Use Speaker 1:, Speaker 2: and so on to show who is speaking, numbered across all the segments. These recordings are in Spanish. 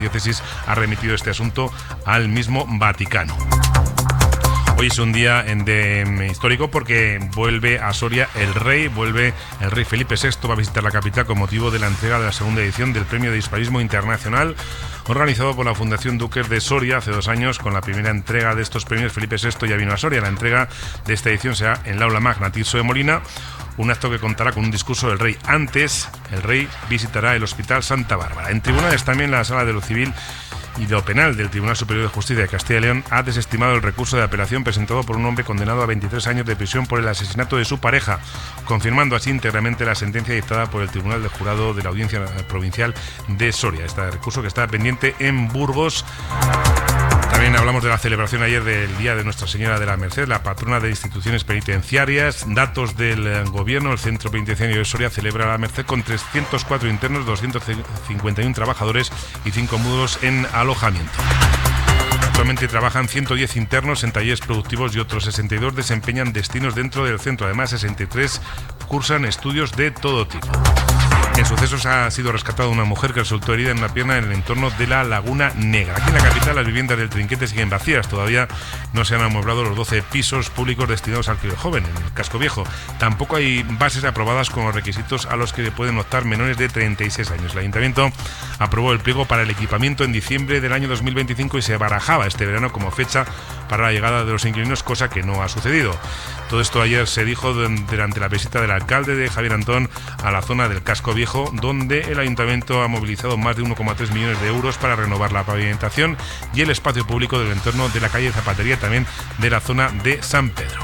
Speaker 1: diócesis ha remitido este asunto al mismo Vaticano. Hoy es un día histórico porque vuelve a Soria el rey Felipe VI, va a visitar la capital con motivo de la entrega de la segunda edición del Premio de Hispanismo Internacional, organizado por la Fundación Duques de Soria hace 2 años. Con la primera entrega de estos premios, Felipe VI ya vino a Soria. La entrega de esta edición será en el Aula Magna Tirso de Molina, un acto que contará con un discurso del rey. Antes, el rey visitará el Hospital Santa Bárbara. En tribunales también, la Sala de lo Civil y lo Penal del Tribunal Superior de Justicia de Castilla y León ha desestimado el recurso de apelación presentado por un hombre condenado a 23 años de prisión por el asesinato de su pareja, confirmando así íntegramente la sentencia dictada por el Tribunal del Jurado de la Audiencia Provincial de Soria. Este recurso que está pendiente en Burgos. También hablamos de la celebración ayer del Día de Nuestra Señora de la Merced, la patrona de instituciones penitenciarias. Datos del Gobierno, el Centro Penitenciario de Soria celebra la Merced con 304 internos, 251 trabajadores y 5 módulos en alojamiento. Actualmente trabajan 110 internos en talleres productivos y otros 62 desempeñan destinos dentro del centro. Además, 63 cursan estudios de todo tipo. En sucesos ha sido rescatada una mujer que resultó herida en una pierna en el entorno de la Laguna Negra. Aquí en la capital las viviendas del Trinquete siguen vacías. Todavía no se han amueblado los 12 pisos públicos destinados al alquiler joven en el Casco Viejo. Tampoco hay bases aprobadas con los requisitos a los que pueden optar menores de 36 años. El Ayuntamiento aprobó el pliego para el equipamiento en diciembre del año 2025 y se barajaba este verano como fecha para la llegada de los inquilinos, cosa que no ha sucedido. Todo esto ayer se dijo durante la visita del alcalde de Javier Antón a la zona del Casco Viejo, donde el Ayuntamiento ha movilizado más de 1,3 millones de euros para renovar la pavimentación y el espacio público del entorno de la calle Zapatería, también de la zona de San Pedro.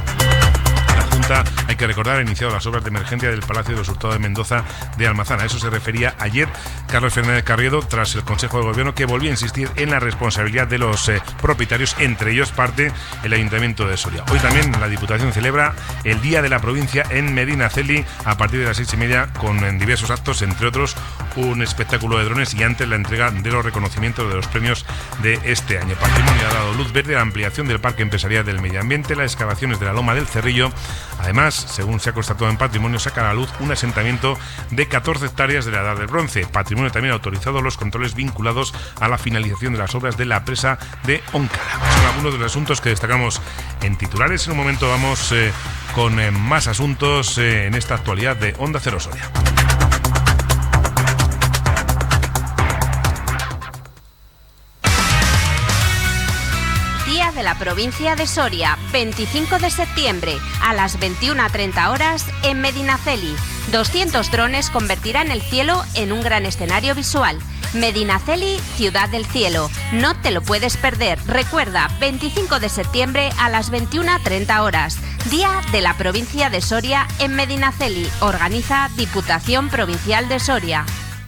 Speaker 1: Hay que recordar, ha iniciado las obras de emergencia del Palacio de los Hurtado de Mendoza de Almazán. A eso se refería ayer Carlos Fernández Carriedo tras el Consejo de Gobierno, que volvió a insistir en la responsabilidad de los propietarios, entre ellos parte el Ayuntamiento de Soria. Hoy también la Diputación celebra el Día de la Provincia en Medinaceli a partir de las 6:30 con diversos actos, entre otros un espectáculo de drones y antes la entrega de los reconocimientos de los premios de este año. Patrimonio ha dado luz verde a la ampliación del Parque Empresarial del Medio Ambiente, las excavaciones de la Loma del Cerrillo. Además, según se ha constatado en Patrimonio, saca a la luz un asentamiento de 14 hectáreas de la Edad del Bronce. Patrimonio también ha autorizado los controles vinculados a la finalización de las obras de la presa de Oncara. Son algunos de los asuntos que destacamos en titulares. En un momento vamos con más asuntos en esta actualidad de Onda Cero Soria.
Speaker 2: Día de la Provincia de Soria, 25 de septiembre, a las 21:30 horas en Medinaceli. 200 drones convertirán el cielo en un gran escenario visual. Medinaceli, Ciudad del Cielo. No te lo puedes perder. Recuerda, 25 de septiembre a las 21:30 horas. Día de la Provincia de Soria en Medinaceli. Organiza Diputación Provincial de Soria.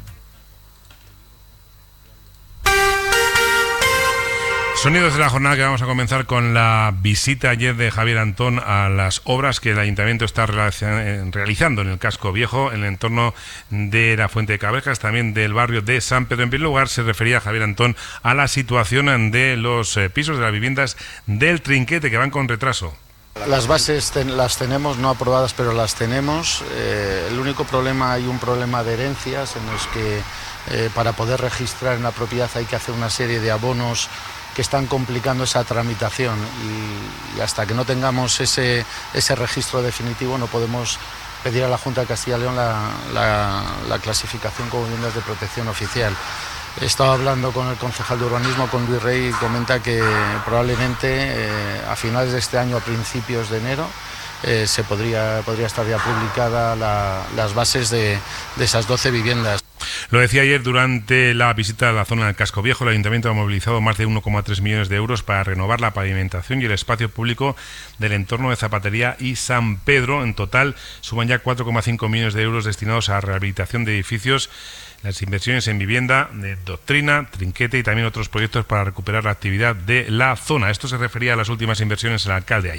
Speaker 1: Sonidos de la jornada, que vamos a comenzar con la visita ayer de Javier Antón a las obras que el Ayuntamiento está realizando en el Casco Viejo, en el entorno de la Fuente de Cabrejas, también del barrio de San Pedro. En primer lugar, se refería Javier Antón a la situación de los pisos de las viviendas del Trinquete, que van con retraso.
Speaker 3: Las bases las tenemos, no aprobadas, pero las tenemos. El único problema, hay un problema de herencias en los que para poder registrar en la propiedad hay que hacer una serie de abonos que están complicando esa tramitación y hasta que no tengamos ese registro definitivo no podemos pedir a la Junta de Castilla y León la clasificación como viviendas de protección oficial. He estado hablando con el concejal de urbanismo, con Luis Rey, y comenta que probablemente a finales de este año, a principios de enero, se podría estar ya publicada las bases de esas 12 viviendas.
Speaker 1: Lo decía ayer durante la visita a la zona del Casco Viejo. El Ayuntamiento ha movilizado más de 1,3 millones de euros para renovar la pavimentación y el espacio público del entorno de Zapatería y San Pedro. En total suman ya 4,5 millones de euros destinados a rehabilitación de edificios, las inversiones en vivienda, de Doctrina, Trinquete y también otros proyectos para recuperar la actividad de la zona. Esto se refería a las últimas inversiones del alcalde ayer.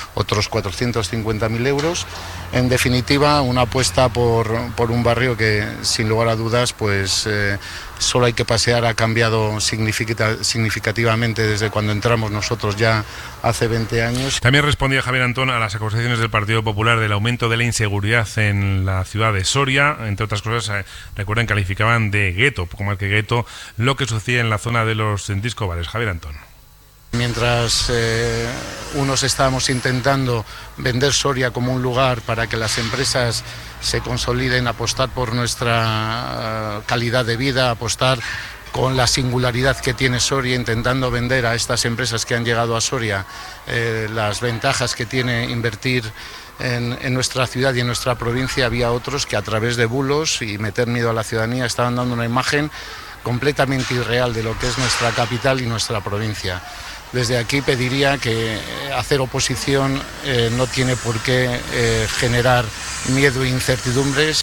Speaker 3: otros 450.000 euros. En definitiva, una apuesta por un barrio que, sin lugar a dudas, pues solo hay que pasear, ha cambiado significativamente desde cuando entramos nosotros ya hace 20 años.
Speaker 1: También respondía Javier Antón a las acusaciones del Partido Popular del aumento de la inseguridad en la ciudad de Soria. Entre otras cosas, recuerden, calificaban de gueto, poco más que gueto, lo que sucedía en la zona de los discobares. Javier Antón.
Speaker 3: Mientras unos estábamos intentando vender Soria como un lugar para que las empresas se consoliden, apostar por nuestra calidad de vida, apostar con la singularidad que tiene Soria, intentando vender a estas empresas que han llegado a Soria las ventajas que tiene invertir en nuestra ciudad y en nuestra provincia, había otros que a través de bulos y meter miedo a la ciudadanía estaban dando una imagen completamente irreal de lo que es nuestra capital y nuestra provincia. Desde aquí pediría que hacer oposición no tiene por qué generar miedo e incertidumbres.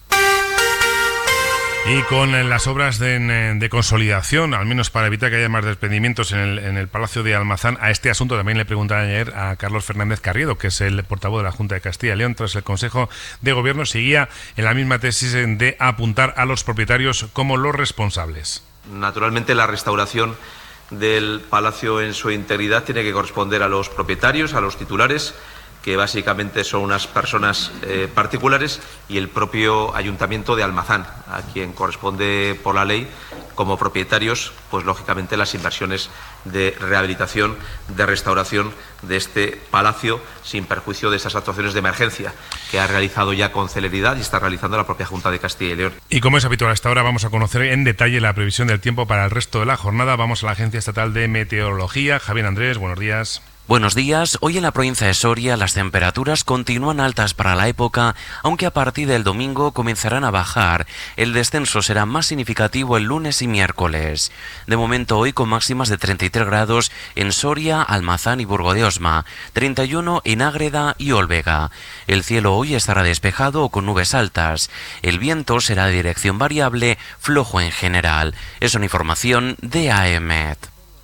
Speaker 1: Y con las obras de consolidación, al menos para evitar que haya más desprendimientos en el Palacio de Almazán, a este asunto también le preguntaban ayer a Carlos Fernández Carriedo, que es el portavoz de la Junta de Castilla y León, tras el Consejo de Gobierno, seguía en la misma tesis de apuntar a los propietarios como los responsables.
Speaker 4: Naturalmente, la restauración del palacio en su integridad tiene que corresponder a los propietarios, a los titulares, que básicamente son unas personas particulares, y el propio Ayuntamiento de Almazán, a quien corresponde por la ley como propietarios, pues lógicamente las inversiones de rehabilitación, de restauración de este palacio, sin perjuicio de esas actuaciones de emergencia que ha realizado ya con celeridad y está realizando la propia Junta de Castilla y León.
Speaker 1: Y como es habitual hasta ahora, vamos a conocer en detalle la previsión del tiempo para el resto de la jornada. Vamos a la Agencia Estatal de Meteorología. Javier Andrés, buenos días.
Speaker 5: Buenos días. Hoy en la provincia de Soria las temperaturas continúan altas para la época, aunque a partir del domingo comenzarán a bajar. El descenso será más significativo el lunes y miércoles. De momento hoy con máximas de 33 grados en Soria, Almazán y Burgo de Osma, 31 en Ágreda y Olvega. El cielo hoy estará despejado o con nubes altas. El viento será de dirección variable, flojo en general. Es una información de AEMET.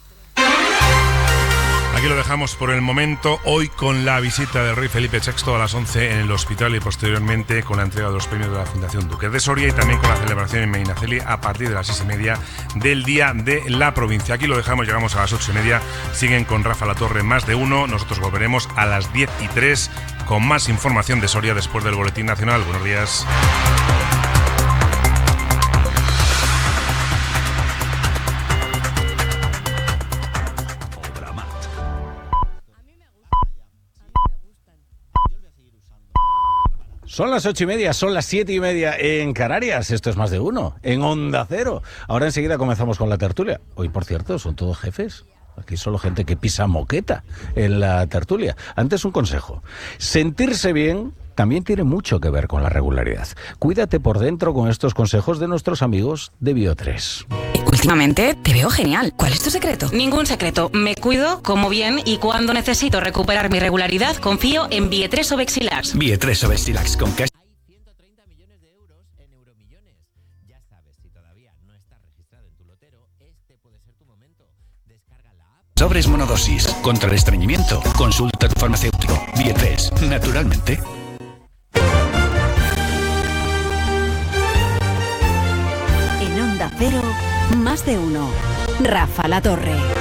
Speaker 1: Aquí lo dejamos por el momento, hoy con la visita del rey Felipe VI a las 11 en el hospital y posteriormente con la entrega de los premios de la Fundación Duques de Soria y también con la celebración en Medinaceli a partir de las 6:30 del Día de la Provincia. Aquí lo dejamos, llegamos a las 8:30, siguen con Rafa Latorre Más de Uno, nosotros volveremos a las 10:03 con más información de Soria después del Boletín Nacional. Buenos días.
Speaker 6: Son las 8:30, son las 7:30 en Canarias. Esto es Más de Uno, en Onda Cero. Ahora enseguida comenzamos con la tertulia. Hoy, por cierto, son todos jefes. Aquí solo gente que pisa moqueta en la tertulia. Antes un consejo. Sentirse bien también tiene mucho que ver con la regularidad. Cuídate por dentro con estos consejos de nuestros amigos de Bio3.
Speaker 7: Últimamente te veo genial. ¿Cuál es tu secreto? Ningún secreto. Me cuido, como bien y cuando necesito recuperar mi regularidad, confío en Bio3 Obexilax.
Speaker 8: Bio3 Obexilax con cash. Hay 130 millones de euros en Euromillones. Ya sabes, si todavía no estás registrado en tu lotero, este puede ser tu momento. Descarga la app. Sobres monodosis. Contra el estreñimiento. Consulta a tu farmacéutico. Bio3. Naturalmente.
Speaker 9: En Onda Cero, Más de Uno. Rafa Latorre.